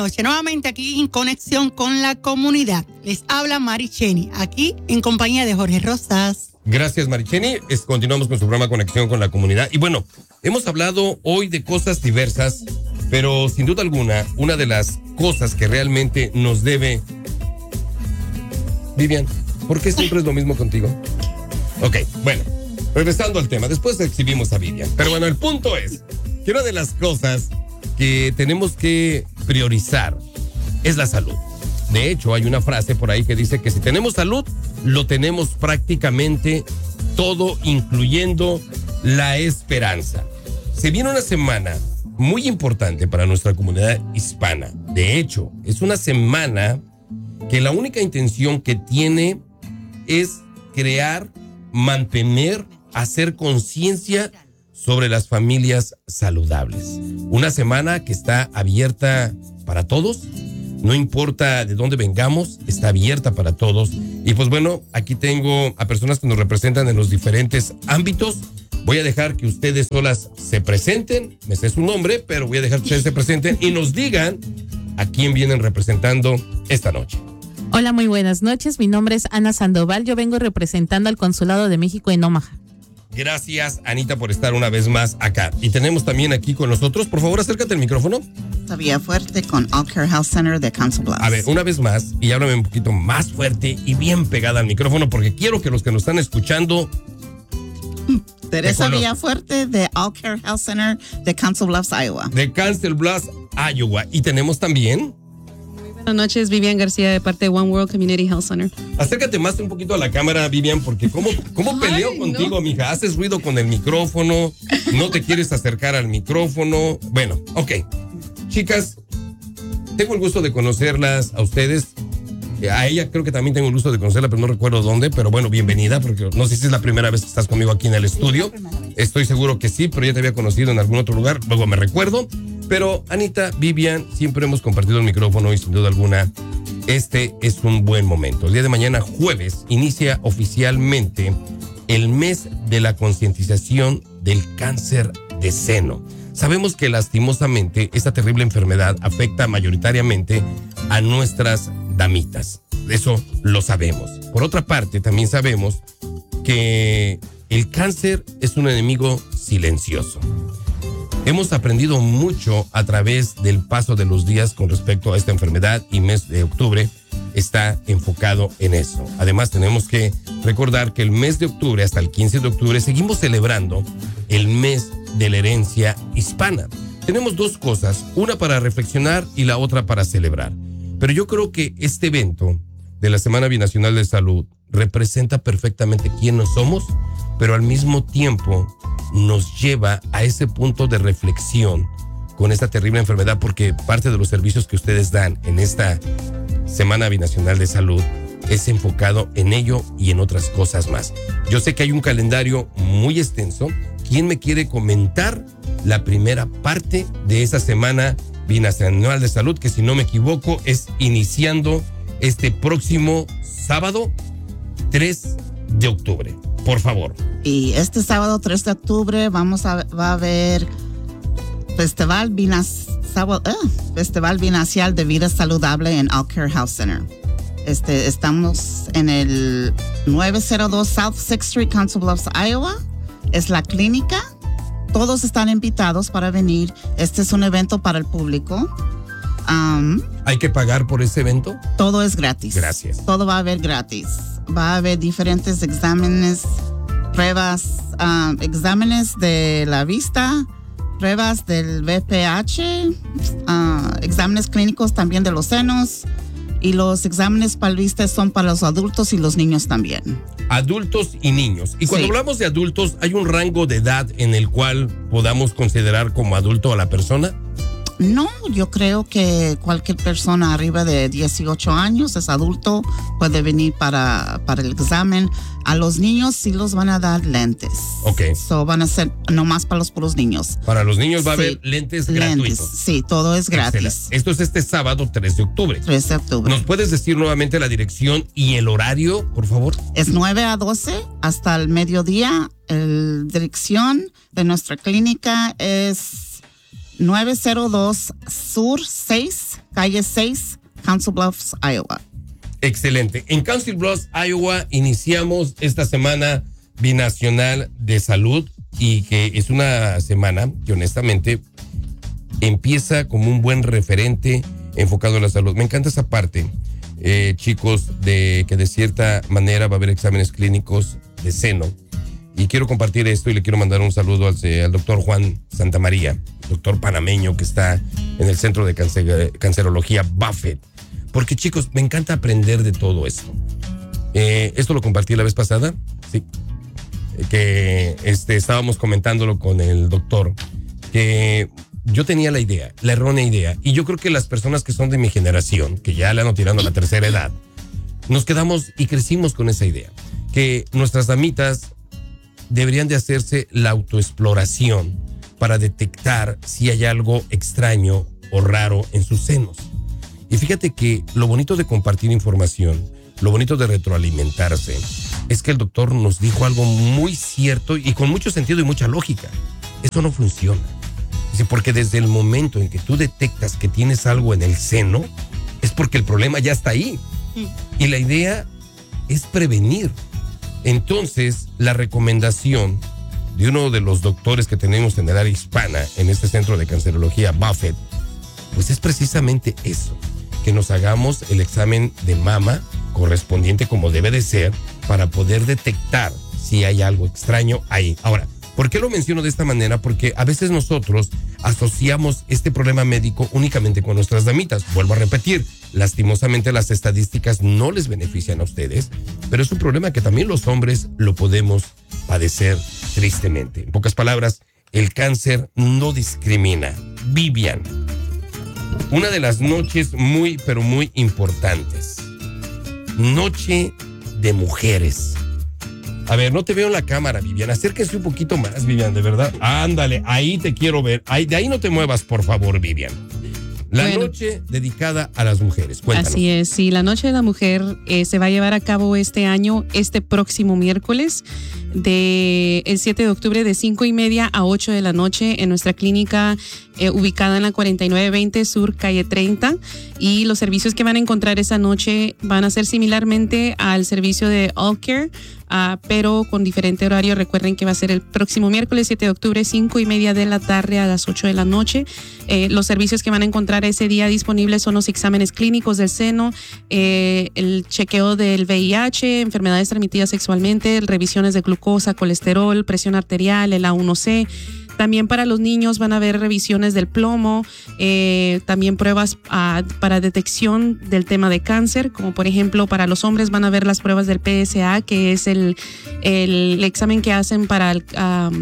noche. Nuevamente aquí en conexión con la comunidad. Les habla Mary Cheney, aquí en compañía de Jorge Rosas. Gracias, Mary Cheney. Continuamos con su programa Conexión con la Comunidad. Y bueno, hemos hablado hoy de cosas diversas, pero sin duda alguna, una de las cosas que realmente nos debe... Vivian, ¿por qué siempre es lo mismo contigo? Ok, bueno, regresando al tema, después exhibimos a Vivian. Pero bueno, el punto es que una de las cosas que tenemos que priorizar es la salud. De hecho, hay una frase por ahí que dice que si tenemos salud, lo tenemos prácticamente todo, incluyendo la esperanza. Se viene una semana muy importante para nuestra comunidad hispana. De hecho, es una semana que la única intención que tiene es crear, mantener, hacer conciencia sobre las familias saludables. Una semana que está abierta para todos, no importa de dónde vengamos, está abierta para todos. Y pues bueno, aquí tengo a personas que nos representan en los diferentes ámbitos. Voy a dejar que ustedes solas se presenten, me sé su nombre, pero voy a dejar que ustedes se presenten y nos digan a quién vienen representando esta noche. Hola, muy buenas noches. Mi nombre es Ana Sandoval. Yo vengo representando al Consulado de México en Omaha. Gracias, Anita, por estar una vez más acá. Y tenemos también aquí con nosotros, por favor, acércate al micrófono. Todavía fuerte con All Care Health Center de Council Bluffs. A ver, una vez más, y háblame un poquito más fuerte y bien pegada al micrófono, porque quiero que los que nos están escuchando... Teresa Villafuerte de All Care Health Center de Council Bluffs, Iowa. De Council Bluffs, Iowa. Y tenemos también... Buenas noches, Vivian García de parte de One World Community Health Center. Acércate más un poquito a la cámara, Vivian, porque ¿cómo peleo contigo, mija? Haces ruido con el micrófono, no te quieres acercar al micrófono. Bueno, ok. Chicas, tengo el gusto de conocerlas a ustedes. A ella creo que también tengo el gusto de conocerla, pero no recuerdo dónde. Pero bueno, bienvenida, porque no sé si es la primera vez que estás conmigo aquí en el estudio. Estoy seguro que sí, pero ya te había conocido en algún otro lugar, luego me recuerdo. Pero Anita, Vivian, siempre hemos compartido el micrófono y sin duda alguna, este es un buen momento. El día de mañana, jueves, inicia oficialmente el mes de la concientización del cáncer de seno. Sabemos que lastimosamente esta terrible enfermedad afecta mayoritariamente a nuestras damitas. Eso lo sabemos. Por otra parte, también sabemos que el cáncer es un enemigo silencioso. Hemos aprendido mucho a través del paso de los días con respecto a esta enfermedad y mes de octubre está enfocado en eso. Además, tenemos que recordar que el mes de octubre hasta el 15 de octubre seguimos celebrando el mes de la herencia hispana. Tenemos dos cosas, una para reflexionar y la otra para celebrar. Pero yo creo que este evento de la Semana Binacional de Salud representa perfectamente quiénes somos, pero al mismo tiempo nos lleva a ese punto de reflexión con esta terrible enfermedad, porque parte de los servicios que ustedes dan en esta Semana Binacional de Salud es enfocado en ello y en otras cosas más. Yo sé que hay un calendario muy extenso. ¿Quién me quiere comentar la primera parte de esa Semana Binacional de Salud, que si no me equivoco es iniciando este próximo sábado 3 de octubre? Por favor. Y este sábado 3 de octubre va a haber Festival Binacional de Vida Saludable en All Care Health Center. Estamos en el 902 South 6th Street, Council Bluffs, Iowa. Es la clínica. Todos están invitados para venir. Este es un evento para el público. ¿Hay que pagar por ese evento? Todo es gratis. Gracias. Todo va a haber gratis. Va a haber diferentes exámenes, pruebas, exámenes de la vista, pruebas del VPH, exámenes clínicos también de los senos, y los exámenes para la vista son para los adultos y los niños también. Adultos y niños. Y cuando hablamos de adultos, ¿hay un rango de edad en el cual podamos considerar como adulto a la persona? No, yo creo que cualquier persona arriba de 18 años es adulto, puede venir para el examen. A los niños sí los van a dar lentes. Ok. So van a ser nomás para los puros niños. Para los niños va a haber lentes gratuitos. Sí, todo es gratis. Excelente. Esto es este sábado 3 de octubre. 3 de octubre. ¿Nos puedes decir nuevamente la dirección y el horario, por favor? Es 9 a 12 hasta el mediodía. La dirección de nuestra clínica es 902 Sur 6, calle 6, Council Bluffs, Iowa. Excelente. En Council Bluffs, Iowa, iniciamos esta semana binacional de salud y que es una semana que honestamente empieza como un buen referente enfocado en la salud. Me encanta esa parte, chicos, de que de cierta manera va a haber exámenes clínicos de seno. Y quiero compartir esto y le quiero mandar un saludo al doctor Juan Santamaría, doctor panameño que está en el Centro de Cancerología Buffett. Porque, chicos, me encanta aprender de todo esto. Esto lo compartí la vez pasada, sí. Que estábamos comentándolo con el doctor, que yo tenía la idea, la errónea idea, y yo creo que las personas que son de mi generación, que ya le han tirando a la tercera edad, nos quedamos y crecimos con esa idea, que nuestras damitas deberían de hacerse la autoexploración para detectar si hay algo extraño o raro en sus senos. Y fíjate que lo bonito de compartir información, lo bonito de retroalimentarse, es que el doctor nos dijo algo muy cierto y con mucho sentido y mucha lógica. Esto no funciona. Dice, porque desde el momento en que tú detectas que tienes algo en el seno, es porque el problema ya está ahí. Y la idea es prevenir. Entonces, la recomendación de uno de los doctores que tenemos en el área hispana, en este Centro de Cancerología Buffett, pues es precisamente eso, que nos hagamos el examen de mama correspondiente como debe de ser para poder detectar si hay algo extraño ahí. Ahora, ¿por qué lo menciono de esta manera? Porque a veces nosotros asociamos este problema médico únicamente con nuestras damitas. Vuelvo a repetir, lastimosamente las estadísticas no les benefician a ustedes, pero es un problema que también los hombres lo podemos padecer tristemente. En pocas palabras, el cáncer no discrimina. Vivian, una de las noches muy, pero muy importantes. Noche de mujeres. A ver, no te veo en la cámara, Vivian. Acérquese un poquito más, Vivian, de verdad. Ándale, ahí te quiero ver. De ahí no te muevas, por favor, Vivian. La noche dedicada a las mujeres. Cuéntanos. Así es, sí, la Noche de la Mujer se va a llevar a cabo este año, este próximo miércoles, el 7 de octubre, de 5:30 a 8 de la noche en nuestra clínica ubicada en la 4920 Sur, calle 30. Y los servicios que van a encontrar esa noche van a ser similarmente al servicio de All Care, pero con diferente horario. Recuerden que va a ser el próximo miércoles 7 de octubre, 5:30 de la tarde a las 8 de la noche. Los servicios que van a encontrar ese día disponibles son los exámenes clínicos del seno, el chequeo del VIH, enfermedades transmitidas sexualmente, revisiones de glucosa, colesterol, presión arterial, el A1C. También para los niños van a haber revisiones del plomo, también pruebas para detección del tema de cáncer, como por ejemplo para los hombres van a ver las pruebas del PSA, que es el examen que hacen para el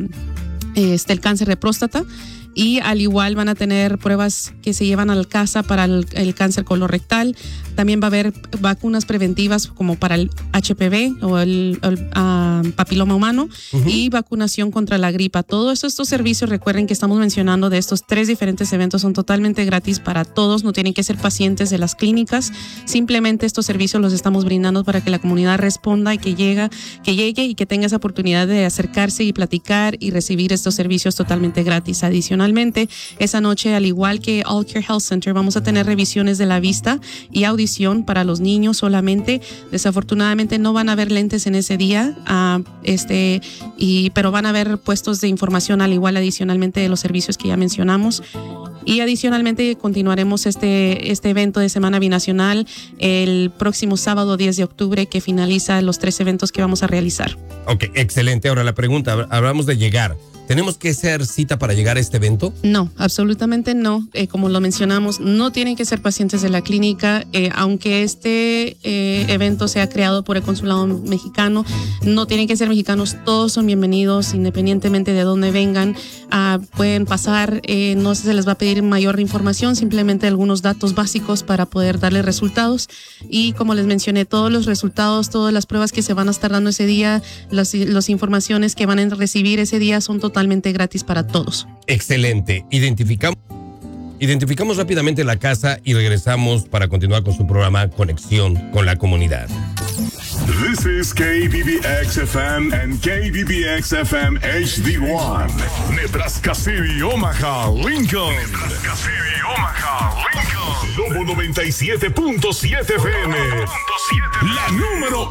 cáncer de próstata. Y al igual van a tener pruebas que se llevan a la casa para el cáncer colorectal. También va a haber vacunas preventivas como para el HPV o el papiloma humano, y vacunación contra la gripa. Todos estos servicios, recuerden que estamos mencionando de estos 3 diferentes eventos, son totalmente gratis para todos. No tienen que ser pacientes de las clínicas. Simplemente estos servicios los estamos brindando para que la comunidad responda y que llegue y que tenga esa oportunidad de acercarse y platicar y recibir estos servicios totalmente gratis. Adicionalmente, esa noche, al igual que All Care Health Center, vamos a tener revisiones de la vista y audición para los niños solamente. Desafortunadamente no van a haber lentes en ese día, pero van a haber puestos de información al igual, adicionalmente, de los servicios que ya mencionamos. Y adicionalmente continuaremos este evento de Semana Binacional el próximo sábado 10 de octubre, que finaliza los 3 eventos que vamos a realizar. Ok, excelente. Ahora la pregunta, hablamos de llegar. ¿Tenemos que hacer cita para llegar a este evento? No, absolutamente no. Como lo mencionamos, no tienen que ser pacientes de la clínica. Aunque este evento sea creado por el Consulado Mexicano, no tienen que ser mexicanos. Todos son bienvenidos, independientemente de dónde vengan. Pueden pasar, no se les va a pedir mayor información, simplemente algunos datos básicos para poder darles resultados. Y como les mencioné, todos los resultados, todas las pruebas que se van a estar dando ese día, las informaciones que van a recibir ese día son totalmente gratis para todos. Excelente. Identificamos rápidamente la casa y regresamos para continuar con su programa Conexión con la Comunidad. This is KBBX-FM and KBBX-FM HD1. Nebraska City, Omaha, Lincoln. Nebraska City, Omaha, Lincoln. Lobo 97.7 FM. La número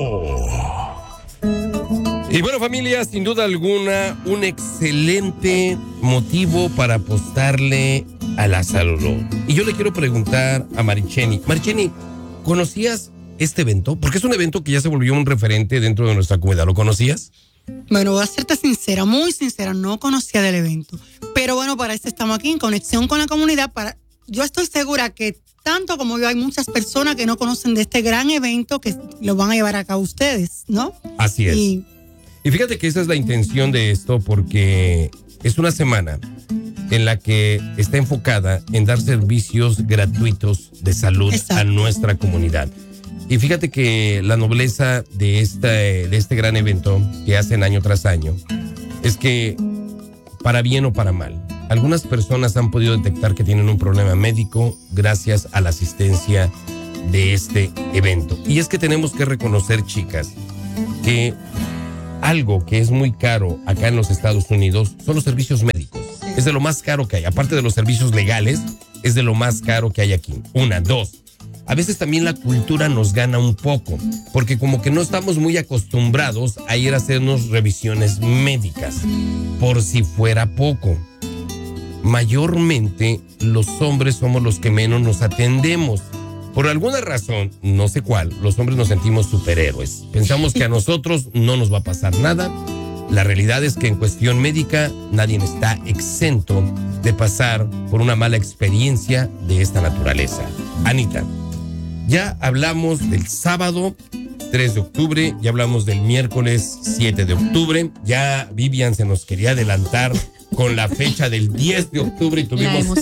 1. Y bueno, familia, sin duda alguna, un excelente motivo para apostarle a la salud. Y yo le quiero preguntar a Maricheni. Maricheni, ¿conocías este evento? Porque es un evento que ya se volvió un referente dentro de nuestra comunidad. ¿Lo conocías? Bueno, voy a serte sincera, muy sincera, no conocía del evento. Pero bueno, para eso estamos aquí, en conexión con la comunidad. Yo estoy segura que tanto como yo hay muchas personas que no conocen de este gran evento que lo van a llevar a cabo ustedes, ¿no? Así es. Y fíjate que esa es la intención de esto, porque es una semana en la que está enfocada en dar servicios gratuitos de salud a nuestra comunidad. Y fíjate que la nobleza de este gran evento que hacen año tras año es que, para bien o para mal, algunas personas han podido detectar que tienen un problema médico gracias a la asistencia de este evento. Y es que tenemos que reconocer, chicas, que algo que es muy caro acá en los Estados Unidos son los servicios médicos. Es de lo más caro que hay. Aparte de los servicios legales, es de lo más caro que hay aquí. Una, dos. A veces también la cultura nos gana un poco, porque como que no estamos muy acostumbrados a ir a hacernos revisiones médicas. Por si fuera poco, mayormente los hombres somos los que menos nos atendemos. Por alguna razón, no sé cuál, los hombres nos sentimos superhéroes. Pensamos que a nosotros no nos va a pasar nada. La realidad es que en cuestión médica nadie está exento de pasar por una mala experiencia de esta naturaleza. Anita, ya hablamos del sábado 3 de octubre, ya hablamos del miércoles 7 de octubre, ya Vivian se nos quería adelantar con la fecha del 10 de octubre y tuvimos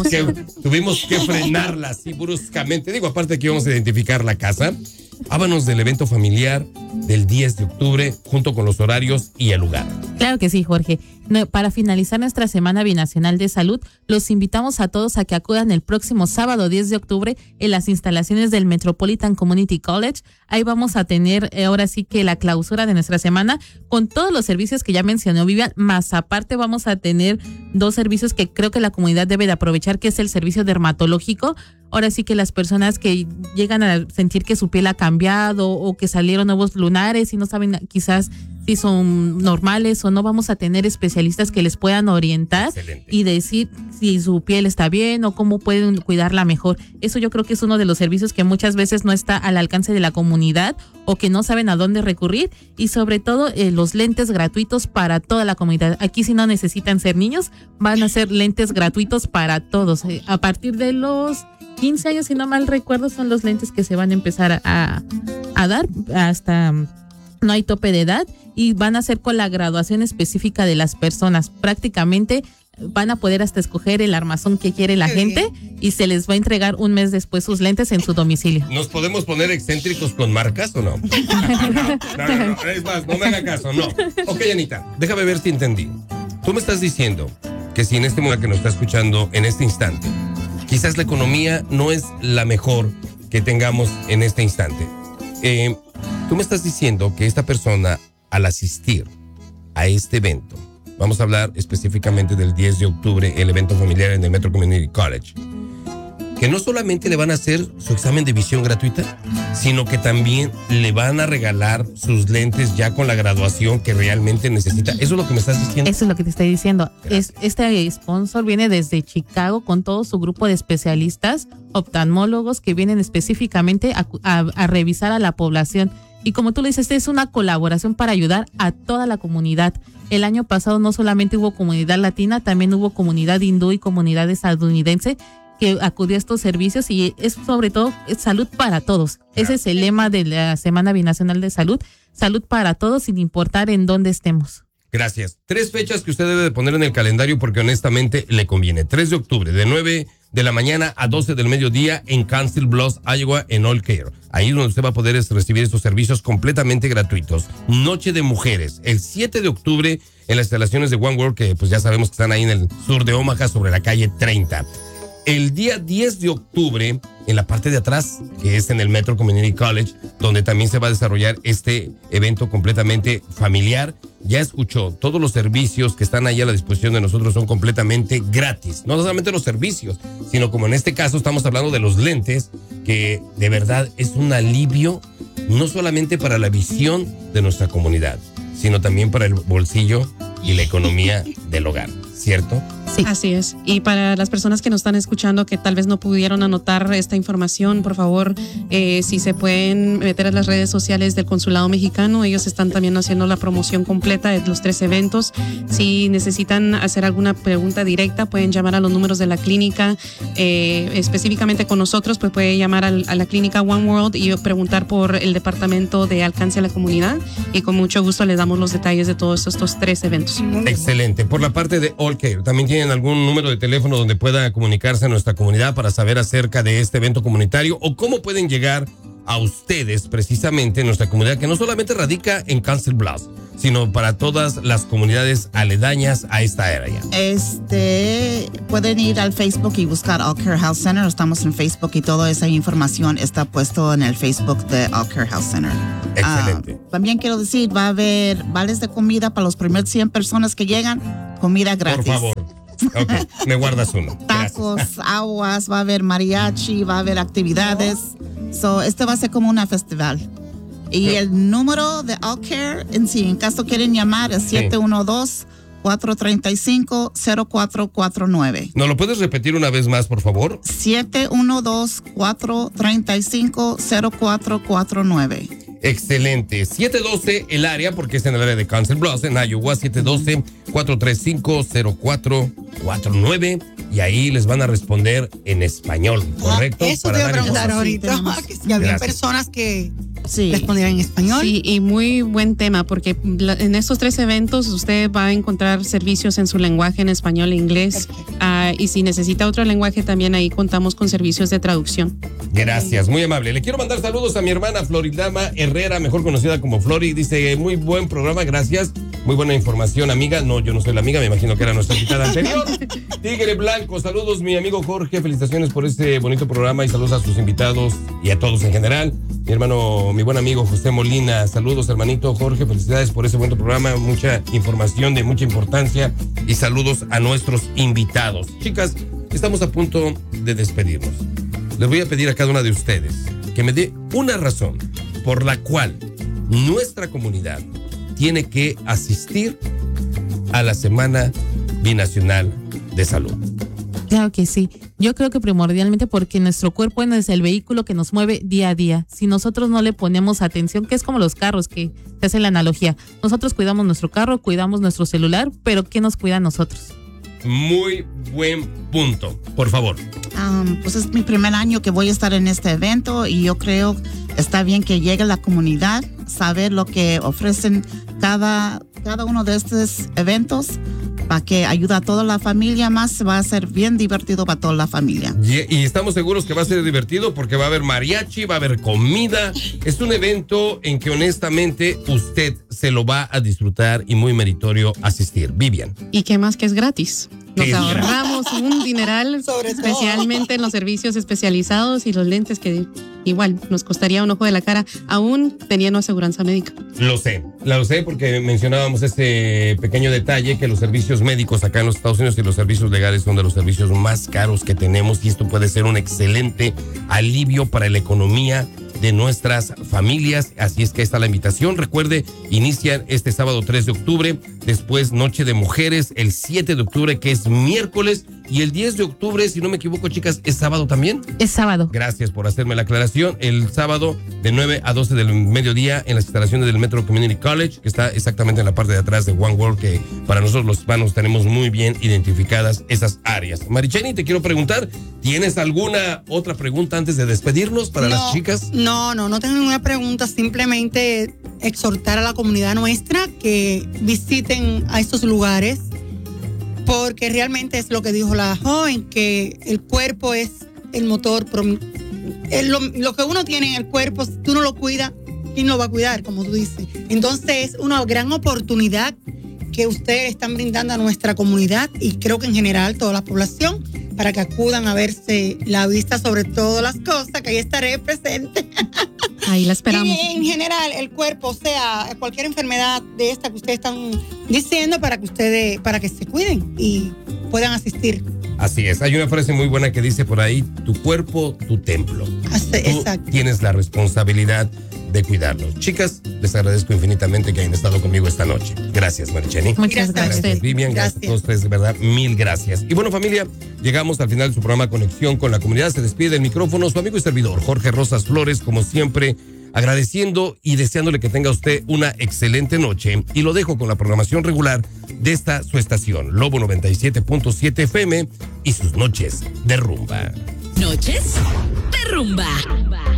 que frenarla así bruscamente. Digo, aparte que íbamos a identificar la casa. Háblanos del evento familiar del 10 de octubre junto con los horarios y el lugar. Claro que sí, Jorge. Para finalizar nuestra Semana Binacional de Salud, los invitamos a todos a que acudan el próximo sábado 10 de octubre en las instalaciones del Metropolitan Community College. Ahí vamos a tener ahora sí que la clausura de nuestra semana con todos los servicios que ya mencionó Vivian, más aparte vamos a tener 2 servicios que creo que la comunidad debe de aprovechar, que es el servicio dermatológico. Ahora sí que las personas que llegan a sentir que su piel ha cambiado o que salieron nuevos lunares y no saben quizás si son normales o no, vamos a tener especialistas que les puedan orientar. Excelente. Y decir si su piel está bien o cómo pueden cuidarla mejor. Eso yo creo que es uno de los servicios que muchas veces no está al alcance de la comunidad o que no saben a dónde recurrir, y sobre todo los lentes gratuitos para toda la comunidad. Aquí si no necesitan ser niños, van a ser lentes gratuitos para todos. A partir de los 15 años, si no mal recuerdo, son los lentes que se van a empezar a dar, hasta no hay tope de edad, y van a ser con la graduación específica de las personas. Prácticamente van a poder hasta escoger el armazón que quiere la gente y se les va a entregar un mes después sus lentes en su domicilio. ¿Nos podemos poner excéntricos con marcas o no? No. Es más, no me haga caso, no. Ok, Anita, déjame ver si entendí. Tú me estás diciendo que si en este momento que nos está escuchando en este instante, quizás la economía no es la mejor que tengamos en este instante. Tú me estás diciendo que esta persona, al asistir a este evento, vamos a hablar específicamente del 10 de octubre, el evento familiar en el Metro Community College, que no solamente le van a hacer su examen de visión gratuita, sino que también le van a regalar sus lentes ya con la graduación que realmente necesita. ¿Eso es lo que me estás diciendo? Eso es lo que te estoy diciendo. Este sponsor viene desde Chicago con todo su grupo de especialistas, oftalmólogos que vienen específicamente a revisar a la población. Y como tú le dices, es una colaboración para ayudar a toda la comunidad. El año pasado no solamente hubo comunidad latina, también hubo comunidad hindú y comunidad estadounidense que acudió a estos servicios, y es sobre todo salud para todos. Ese es el lema de la Semana Binacional de Salud, salud para todos sin importar en dónde estemos. Gracias. 3 fechas que usted debe de poner en el calendario porque honestamente le conviene. 3 de octubre, de 9 de la mañana a 12 del mediodía en Council Bluffs, Iowa, en All Care. Ahí es donde usted va a poder recibir estos servicios completamente gratuitos. Noche de Mujeres, el 7 de octubre en las instalaciones de One World, que pues ya sabemos que están ahí en el sur de Omaha, sobre la calle 30. el día 10 de octubre, en la parte de atrás, que es en el Metro Community College, donde también se va a desarrollar este evento completamente familiar. Ya escuchó, todos los servicios que están ahí a la disposición de nosotros son completamente gratis. No solamente los servicios, sino como en este caso estamos hablando de los lentes, que de verdad es un alivio, no solamente para la visión de nuestra comunidad, sino también para el bolsillo y la economía del hogar, ¿cierto? Sí. Así es. Y para las personas que nos están escuchando que tal vez no pudieron anotar esta información, por favor, si se pueden meter a las redes sociales del Consulado Mexicano, ellos están también haciendo la promoción completa de los 3 eventos. Si necesitan hacer alguna pregunta directa, pueden llamar a los números de la clínica, específicamente con nosotros, pues puede llamar a la clínica One World y preguntar por el departamento de alcance a la comunidad, y con mucho gusto les damos los detalles de todos estos 3 eventos. Excelente. Por la parte de All Care, también tienen algún número de teléfono donde pueda comunicarse a nuestra comunidad para saber acerca de este evento comunitario, o cómo pueden llegar a ustedes precisamente en nuestra comunidad, que no solamente radica en Council Bluffs, sino para todas las comunidades aledañas a esta área. Pueden ir al Facebook y buscar All Care Health Center. Estamos en Facebook y toda esa información está puesto en el Facebook de All Care Health Center. Excelente. También quiero decir, va a haber vales de comida para los primeros 100 personas que llegan, comida gratis. Por favor. Ok, me guardas uno. Tacos, Gracias. aguas, va a haber mariachi, va a haber actividades. Este va a ser como una festival. Y el número de All Care, en caso quieren llamar, es 712-435-0449. ¿No lo puedes repetir una vez más, por favor? 712-435-0449. Excelente. 712 el área, porque es en el área de Council Bluffs, en Iowa. 712-435-0449. Y ahí les van a responder en español, ¿correcto? Eso te iba a preguntar ahorita. Que si había personas que respondieran en español. Sí, y muy buen tema, porque en estos 3 eventos usted va a encontrar servicios en su lenguaje, en español e inglés. Y si necesita otro lenguaje, también ahí contamos con servicios de traducción. Gracias, muy amable. Le quiero mandar saludos a mi hermana Floridama Herrera, mejor conocida como Flori. Dice, muy buen programa, gracias. Muy buena información, amiga. No, yo no soy la amiga, me imagino que era nuestra invitada anterior. Tigre Blanco, saludos, mi amigo Jorge. Felicitaciones por este bonito programa y saludos a sus invitados y a todos en general. Mi hermano, mi buen amigo José Molina, saludos, hermanito Jorge. Felicidades por ese buen programa. Mucha información de mucha importancia y saludos a nuestros invitados. Chicas, estamos a punto de despedirnos. Les voy a pedir a cada una de ustedes que me dé una razón por la cual nuestra comunidad tiene que asistir a la Semana Binacional de Salud. Claro que sí. Yo creo que primordialmente porque nuestro cuerpo es el vehículo que nos mueve día a día. Si nosotros no le ponemos atención, que es como los carros, que se hace la analogía. Nosotros cuidamos nuestro carro, cuidamos nuestro celular, pero ¿qué nos cuida a nosotros? Muy buen punto. Por favor. Pues es mi primer año que voy a estar en este evento y yo creo está bien que llegue la comunidad, saber lo que ofrecen cada uno de estos eventos para que ayude a toda la familia, más va a ser bien divertido para toda la familia. Y estamos seguros que va a ser divertido porque va a haber mariachi, va a haber comida. Es un evento en que honestamente usted se lo va a disfrutar y muy meritorio asistir. Vivian. Y qué más que es gratis. Nos ahorramos un dineral, especialmente en los servicios especializados y los lentes que igual nos costaría un ojo de la cara, aún teniendo aseguranza médica. Lo sé porque mencionábamos este pequeño detalle que los servicios médicos acá en los Estados Unidos y los servicios legales son de los servicios más caros que tenemos y esto puede ser un excelente alivio para la economía de nuestras familias, así es que está la invitación. Recuerde, inician este sábado 3 de octubre, después Noche de Mujeres, el 7 de octubre, que es miércoles, y el 10 de octubre, si no me equivoco, chicas, ¿es sábado también? Es sábado. Gracias por hacerme la aclaración. El sábado de 9 a 12 del mediodía en las instalaciones del Metro Community College, que está exactamente en la parte de atrás de One World, que para nosotros los hispanos tenemos muy bien identificadas esas áreas. Maricheni, te quiero preguntar, ¿tienes alguna otra pregunta antes de despedirnos para las chicas? No tengo ninguna pregunta, simplemente exhortar a la comunidad nuestra que visiten a estos lugares, porque realmente es lo que dijo la joven, que el cuerpo es el motor, lo que uno tiene en el cuerpo, si tú no lo cuidas, ¿quién lo va a cuidar? Como tú dices. Entonces es una gran oportunidad que ustedes están brindando a nuestra comunidad y creo que en general toda la población para que acudan a verse la vista sobre todas las cosas, que ahí estaré presente. Ahí la esperamos. Y en general, el cuerpo, o sea, cualquier enfermedad de esta que ustedes están diciendo, para que se cuiden y puedan asistir. Así es, hay una frase muy buena que dice por ahí, tu cuerpo, tu templo. Exacto. Tú tienes la responsabilidad de cuidarlo. Chicas, les agradezco infinitamente que hayan estado conmigo esta noche. Gracias, Maricheni. Muchas Gracias. gracias. Vivian, gracias a todos ustedes, de verdad, mil gracias. Y bueno, familia, llegamos al final de su programa Conexión con la Comunidad. Se despide del micrófono su amigo y servidor, Jorge Rosas Flores, como siempre, agradeciendo y deseándole que tenga usted una excelente noche. Y lo dejo con la programación regular de esta su estación, Lobo 97.7 FM y sus noches de rumba. Noches de rumba.